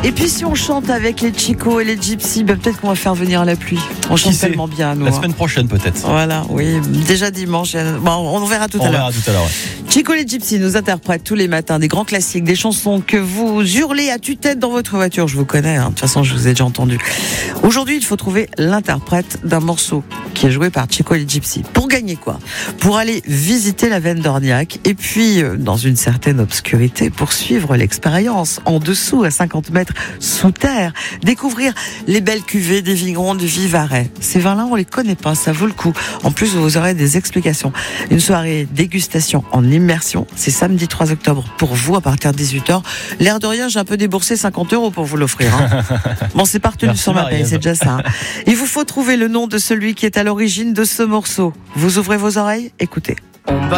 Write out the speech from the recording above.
Et puis si on chante avec les Chico et les Gypsy, peut-être qu'on va faire venir la pluie. On chante tellement bien, nous. La semaine prochaine peut-être. Voilà, oui, déjà dimanche. Bon, on verra tout à l'heure. Ouais. Chico et les Gypsy nous interprètent tous les matins des grands classiques, des chansons que vous hurlez à tue-tête dans votre voiture. Je vous connais, de toute façon je vous ai déjà entendu. Aujourd'hui, il faut trouver l'interprète d'un morceau qui est joué par Chico et les Gypsy. Pour gagner quoi ? Pour aller visiter la veine d'Orniac et puis, dans une certaine obscurité, poursuivre l'expérience en dessous, à 50 mètres sous terre, découvrir les belles cuvées des vignerons du Vivarais. Ces vins-là, on les connaît pas, ça vaut le coup. En plus, vous aurez des explications. Une soirée dégustation en immersion, c'est samedi 3 octobre pour vous à partir de 18h. L'air de rien, j'ai un peu déboursé 50 € pour vous l'offrir. Bon, c'est pas retenu sur ma paye, c'est déjà ça. Il vous faut trouver le nom de celui qui est à l'origine de ce morceau. Vous ouvrez vos oreilles, écoutez.